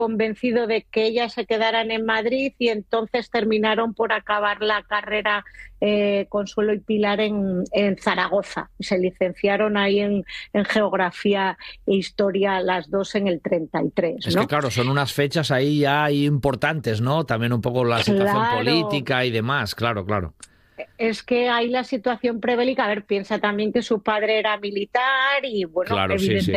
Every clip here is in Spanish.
convencido de que ellas se quedaran en Madrid y entonces terminaron por acabar la carrera Consuelo y Pilar en Zaragoza. Se licenciaron ahí en Geografía e Historia las dos en el 33, Es ¿no? que claro, son unas fechas ahí ya importantes, ¿no? También un poco la situación política y demás, claro, claro. Es que hay la situación prebélica. A ver, piensa también que su padre era militar y, bueno, Claro, sí, sí.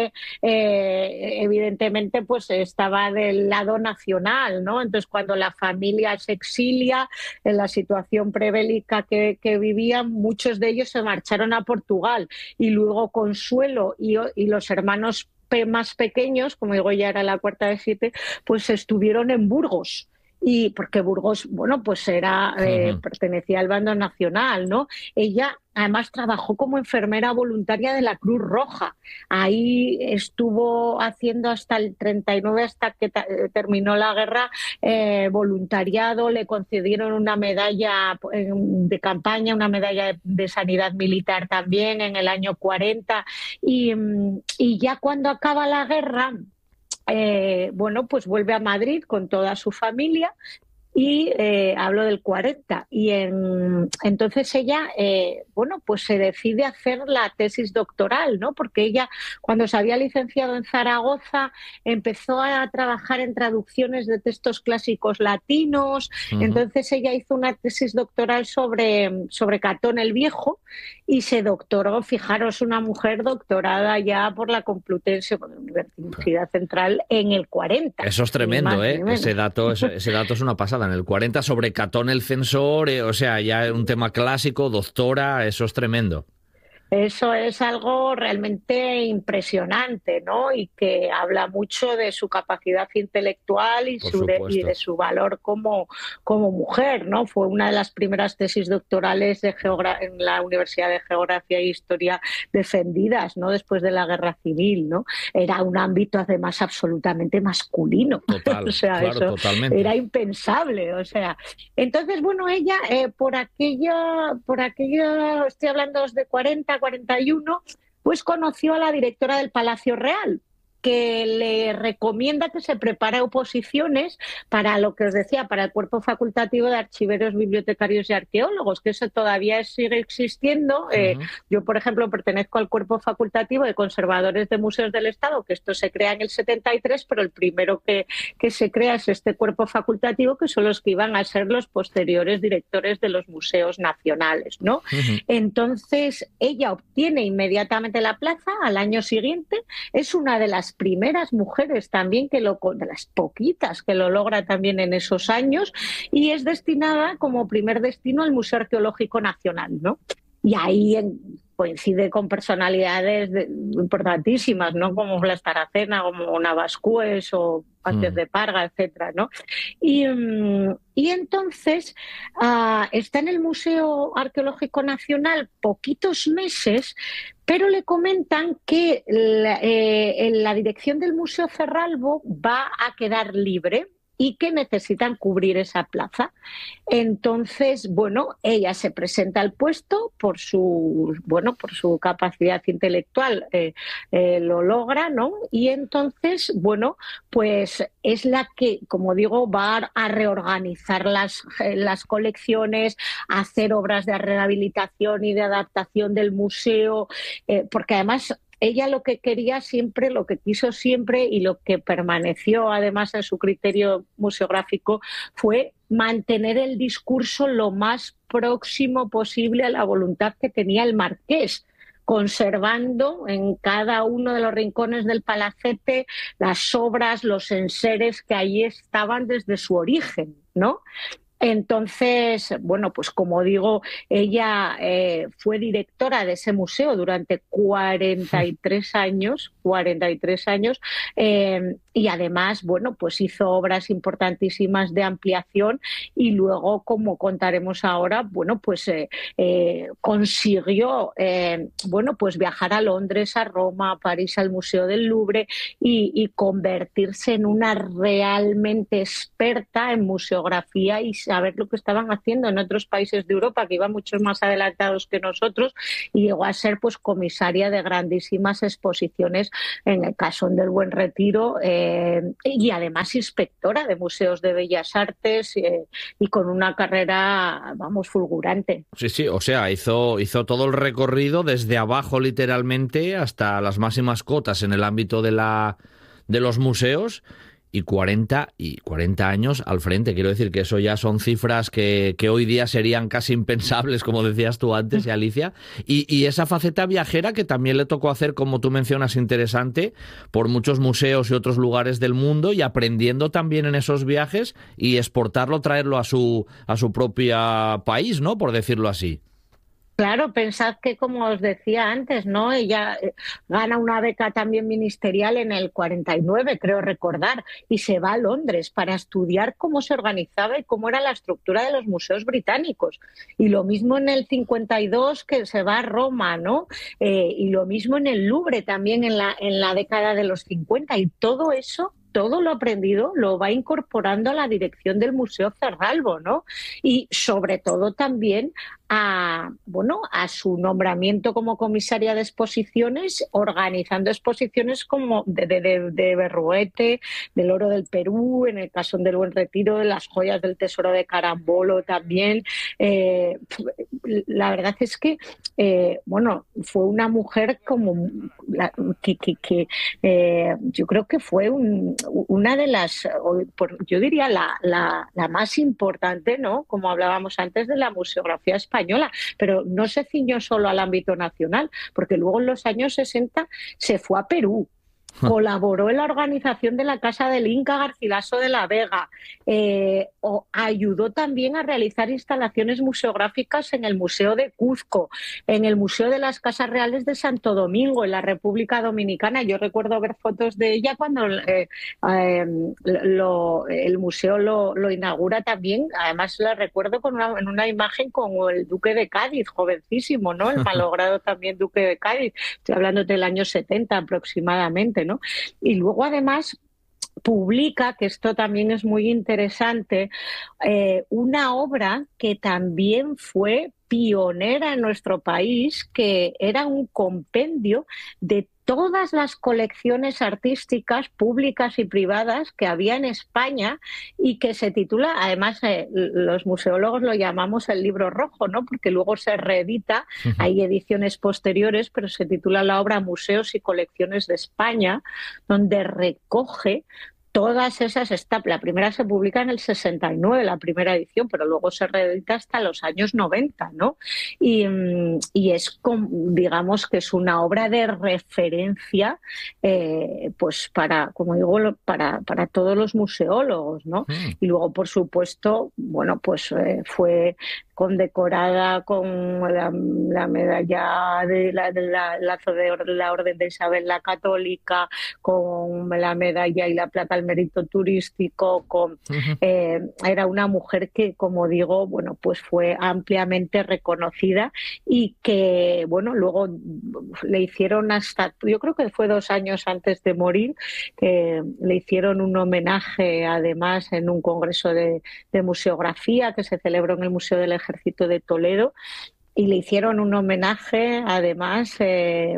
evidentemente, pues estaba del lado nacional, ¿no? Entonces, cuando la familia se exilia, en la situación prebélica que vivían, muchos de ellos se marcharon a Portugal y luego Consuelo y los hermanos más pequeños, como digo, ya era la cuarta de siete, pues estuvieron en Burgos. Y porque Burgos, bueno, pues pertenecía al bando nacional, ¿no? Ella además trabajó como enfermera voluntaria de la Cruz Roja. Ahí estuvo haciendo hasta el 39, hasta que terminó la guerra, voluntariado. Le concedieron una medalla de campaña, una medalla de sanidad militar también en el año 40. Y ya cuando acaba la guerra, bueno, pues vuelve a Madrid con toda su familia y hablo del 40. Y entonces ella, bueno, pues se decide hacer la tesis doctoral, ¿no? Porque ella, cuando se había licenciado en Zaragoza, empezó a trabajar en traducciones de textos clásicos latinos. Entonces ella hizo una tesis doctoral sobre Catón el Viejo y se doctoró. Fijaros, una mujer doctorada ya por la Complutense, por la Universidad Central, en el 40. Eso es tremendo, ¿eh? Ese dato es una pasada. En el 40 sobre Catón el Censor, o sea, ya un tema clásico, doctora, eso es tremendo. Eso es algo realmente impresionante, ¿no? Y que habla mucho de su capacidad intelectual y de su valor como mujer, ¿no? Fue una de las primeras tesis doctorales en la Universidad de Geografía e Historia defendidas, ¿no? Después de la Guerra Civil, ¿no? Era un ámbito además absolutamente masculino. Total, o sea, claro, eso totalmente. era impensable, o sea. Entonces, bueno, ella por aquello, estoy hablando de 41, pues conoció a la directora del Palacio Real, que le recomienda que se prepare oposiciones para lo que os decía, para el cuerpo facultativo de archiveros, bibliotecarios y arqueólogos, que eso todavía sigue existiendo. Yo, por ejemplo, pertenezco al cuerpo facultativo de conservadores de museos del Estado, que esto se crea en el 73, pero el primero que se crea es este cuerpo facultativo, que son los que iban a ser los posteriores directores de los museos nacionales, ¿no? Entonces, ella obtiene inmediatamente la plaza al año siguiente. Es una de las primeras mujeres también de las poquitas que lo logra también en esos años, y es destinada como primer destino al Museo Arqueológico Nacional, ¿no? Y ahí coincide con personalidades importantísimas, ¿no? Como Blas Taracena, como Navascués o Vázquez de Parga, etcétera, ¿no? Y entonces está en el Museo Arqueológico Nacional poquitos meses, pero le comentan que la dirección del Museo Cerralbo va a quedar libre y que necesitan cubrir esa plaza. Entonces, bueno, ella se presenta al puesto por su capacidad intelectual, lo logra, ¿no? Y entonces, bueno, pues es la que, como digo, va a reorganizar las colecciones, a hacer obras de rehabilitación y de adaptación del museo, porque además ella lo que quería siempre, lo que quiso siempre y lo que permaneció además en su criterio museográfico fue mantener el discurso lo más próximo posible a la voluntad que tenía el marqués, conservando en cada uno de los rincones del palacete las obras, los enseres que allí estaban desde su origen, ¿no? Entonces, bueno, pues como digo, ella fue directora de ese museo durante 43 años, y además, bueno, pues hizo obras importantísimas de ampliación y luego, como contaremos ahora, bueno, pues consiguió, bueno, pues viajar a Londres, a Roma, a París, al Museo del Louvre y convertirse en una realmente experta en museografía y saber lo que estaban haciendo en otros países de Europa, que iban mucho más adelantados que nosotros, y llegó a ser pues comisaria de grandísimas exposiciones en el Casón del Buen Retiro, y además inspectora de museos de bellas artes, y con una carrera, vamos, fulgurante. Sí, sí, o sea, hizo todo el recorrido desde abajo literalmente hasta las máximas cotas en el ámbito de los museos. Y 40 años al frente. Quiero decir que eso ya son cifras que hoy día serían casi impensables, como decías tú antes, Alicia. Y esa faceta viajera que también le tocó hacer, como tú mencionas, interesante, por muchos museos y otros lugares del mundo, y aprendiendo también en esos viajes y exportarlo, traerlo a su propio país, ¿no? Por decirlo así. Claro, pensad que, como os decía antes, ¿no? Ella gana una beca también ministerial en el 49, creo recordar, y se va a Londres para estudiar cómo se organizaba y cómo era la estructura de los museos británicos. Y lo mismo en el 52, que se va a Roma, ¿no? Y lo mismo en el Louvre también en la década de los 50. Y todo eso, todo lo aprendido lo va incorporando a la dirección del Museo Cerralbo, ¿no? Y sobre todo también a su nombramiento como comisaria de exposiciones, organizando exposiciones como de Berruete, del Oro del Perú, en el Casón del Buen Retiro, de las joyas del Tesoro de Carambolo también. La verdad es que, fue una mujer yo creo que fue una de las, yo diría la más importante, ¿no? Como hablábamos antes, de la museografía española, pero no se ciñó solo al ámbito nacional, porque luego en los años 60 se fue a Perú. Colaboró en la organización de la Casa del Inca Garcilaso de la Vega, ayudó también a realizar instalaciones museográficas en el Museo de Cuzco, en el Museo de las Casas Reales de Santo Domingo, en la República Dominicana. Yo recuerdo ver fotos de ella cuando el museo lo inaugura también. Además, la recuerdo en una imagen con el Duque de Cádiz, jovencísimo, ¿no? El malogrado también Duque de Cádiz. Estoy hablando del año 70 aproximadamente, ¿no? Y luego, además, publica, que esto también es muy interesante, una obra que también fue pionera en nuestro país, que era un compendio de todas las colecciones artísticas públicas y privadas que había en España, y que se titula, además los museólogos lo llamamos el libro rojo, ¿no? Porque luego se reedita, hay ediciones posteriores, pero se titula la obra Museos y Colecciones de España, donde recoge todas esas. La primera se publica en el 69, la primera edición, pero luego se reedita hasta los años 90, ¿no? Y es, digamos, que es una obra de referencia, pues como digo, para todos los museólogos, ¿no? Y luego, por supuesto, fue condecorada con la medalla de la Orden de Isabel la Católica, con la medalla y la plata al mérito turístico, era una mujer que, como digo, pues fue ampliamente reconocida, y que, luego le hicieron, yo creo que fue 2 años antes de morir, que le hicieron un homenaje, además, en un congreso de museografía que se celebró en el Museo del Ejército de Toledo, y le hicieron un homenaje, además, en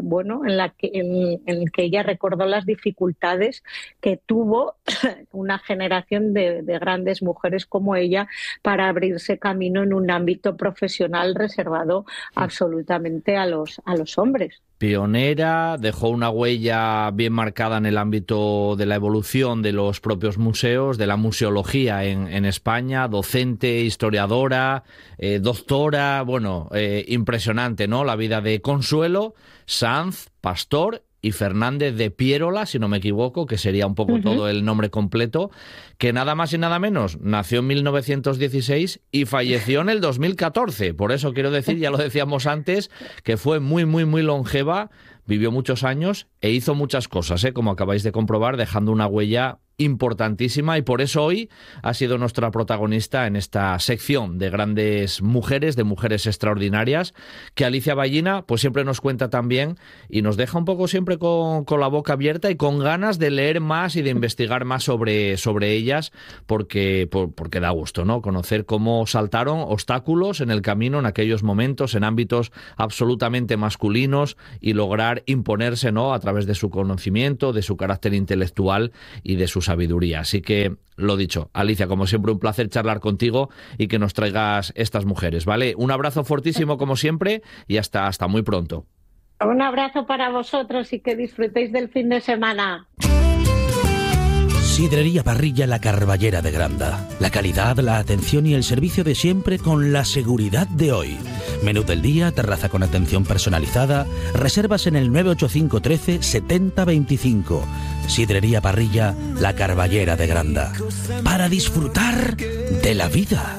el que ella recordó las dificultades que tuvo una generación de grandes mujeres como ella para abrirse camino en un ámbito profesional reservado absolutamente a los hombres. Pionera, dejó una huella bien marcada en el ámbito de la evolución de los propios museos, de la museología en España, docente, historiadora, doctora, impresionante, ¿no? La vida de Consuelo Sanz Pastor y Fernández de Piérola, si no me equivoco, que sería un poco todo el nombre completo, que nada más y nada menos nació en 1916 y falleció en el 2014. Por eso quiero decir, ya lo decíamos antes, que fue muy, muy, muy longeva, vivió muchos años e hizo muchas cosas, como acabáis de comprobar, dejando una huella importantísima, y por eso hoy ha sido nuestra protagonista en esta sección de grandes mujeres, de mujeres extraordinarias, que Alicia Ballina pues siempre nos cuenta también y nos deja un poco siempre con la boca abierta y con ganas de leer más y de investigar más sobre ellas, porque da gusto, ¿no? Conocer cómo saltaron obstáculos en el camino en aquellos momentos, en ámbitos absolutamente masculinos, y lograr imponerse, ¿no? A través de su conocimiento, de su carácter intelectual y de su sabiduría. Así que, lo dicho, Alicia, como siempre, un placer charlar contigo y que nos traigas estas mujeres, ¿vale? Un abrazo fortísimo como siempre y hasta muy pronto. Un abrazo para vosotros y que disfrutéis del fin de semana. Sidrería Parrilla La Carballera de Granda. La calidad, la atención y el servicio de siempre con la seguridad de hoy. Menú del día, terraza con atención personalizada. Reservas en el 985 13 70 25. Sidrería Parrilla La Carballera de Granda. Para disfrutar de la vida.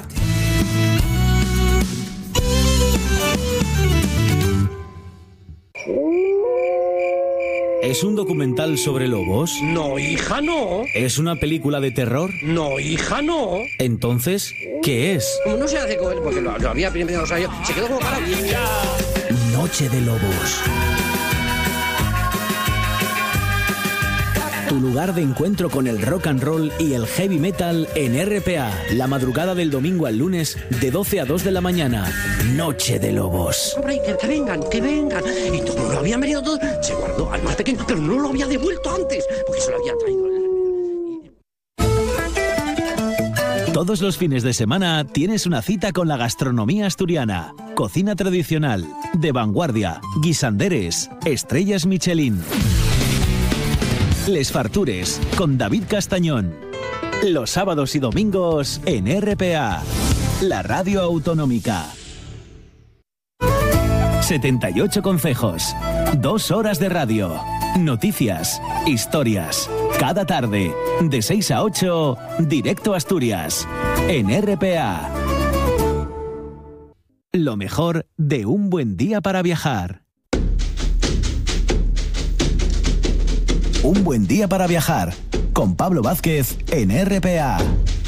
¿Es un documental sobre lobos? No, hija, no. ¿Es una película de terror? No, hija, no. Entonces, ¿qué es? Como no se hace con él, porque lo había primero, o sea, yo, se quedó como para... Noche de Lobos. Tu lugar de encuentro con el rock and roll y el heavy metal en RPA. La madrugada del domingo al lunes de 12 a 2 de la mañana. Noche de Lobos. Hombre, que vengan. Y como lo habían venido todo, se guardó al más pequeño, pero no lo había devuelto antes, porque se lo había traído. Todos los fines de semana tienes una cita con la gastronomía asturiana. Cocina tradicional, de vanguardia, guisanderes, estrellas Michelin. Les Fartures, con David Castañón. Los sábados y domingos en RPA, la radio autonómica. 78 concejos, 2 horas de radio, noticias, historias. Cada tarde, de 6 a 8, directo a Asturias, en RPA. Lo mejor de un buen día para viajar. Un buen día para viajar, con Pablo Vázquez en RPA.